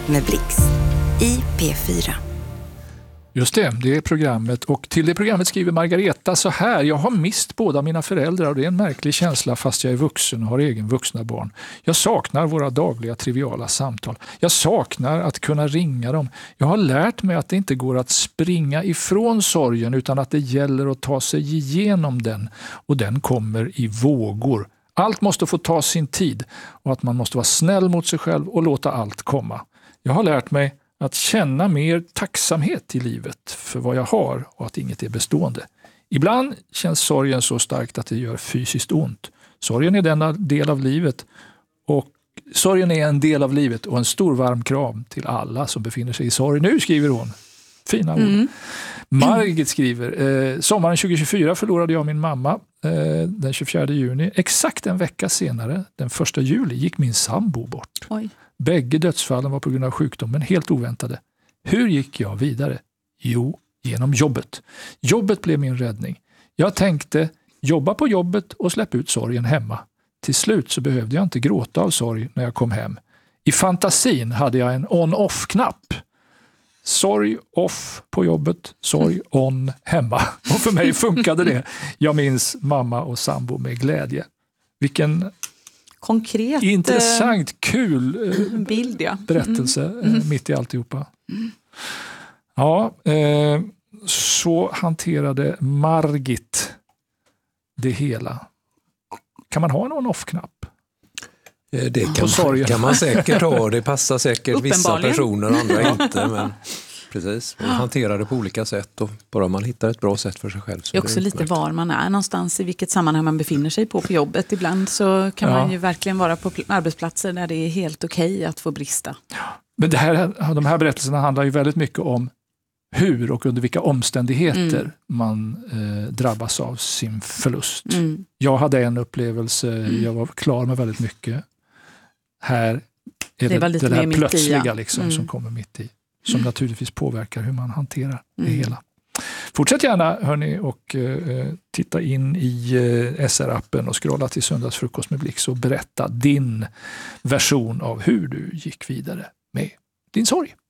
med Blix i P4. Just det är programmet. Och till det programmet skriver Margareta så här: jag har mist båda mina föräldrar och det är en märklig känsla fast jag är vuxen och har egen vuxna barn. Jag saknar våra dagliga triviala samtal. Jag saknar att kunna ringa dem. Jag har lärt mig att det inte går att springa ifrån sorgen utan att det gäller att ta sig igenom den, och den kommer i vågor. Allt måste få ta sin tid och att man måste vara snäll mot sig själv och låta allt komma. Jag har lärt mig att känna mer tacksamhet i livet för vad jag har och att inget är bestående. Ibland känns sorgen så starkt att det gör fysiskt ont. Sorgen är en del av livet och en stor varm kram till alla som befinner sig i sorg. Nu skriver hon. Fina ord. Margit skriver: sommaren 2024 förlorade jag min mamma den 24 juni. Exakt en vecka senare, den 1 juli, gick min sambo bort. Oj. Bägge dödsfallen var på grund av sjukdomen helt oväntade. Hur gick jag vidare? Jo, genom jobbet. Jobbet blev min räddning. Jag tänkte jobba på jobbet och släppa ut sorgen hemma. Till slut så behövde jag inte gråta av sorg när jag kom hem. I fantasin hade jag en on-off-knapp. Sorg off på jobbet, sorg on hemma. Och för mig funkade det. Jag minns mamma och sambo med glädje. Vilken konkret, intressant, kul bild, ja. Berättelse mitt i alltihopa. Ja, så hanterade Margit det hela. Kan man ha en on-off-knapp? Det kan man säkert ha. Det passar säkert vissa personer och andra inte. Men precis, man hanterar det på olika sätt och bara man hittar ett bra sätt för sig själv. Så det är också lite var man är någonstans, i vilket sammanhang man befinner sig på jobbet. Ibland så kan man ju verkligen vara på arbetsplatser där det är helt okej att få brista. Men de här berättelserna handlar ju väldigt mycket om hur och under vilka omständigheter man drabbas av sin förlust. Jag hade en upplevelse, jag var klar med väldigt mycket. Här är det här plötsliga liksom, som kommer mitt i. Som naturligtvis påverkar hur man hanterar det hela. Fortsätt gärna hörni och titta in i SR-appen och scrolla till Söndagsfrukost med Blix och berätta din version av hur du gick vidare med din sorg.